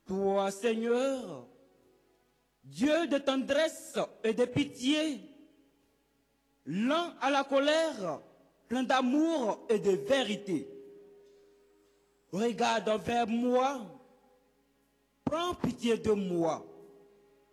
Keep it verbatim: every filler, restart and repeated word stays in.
Toi, Seigneur, Dieu de tendresse et de pitié, lent à la colère, plein d'amour et de vérité, regarde vers moi, prends pitié de moi.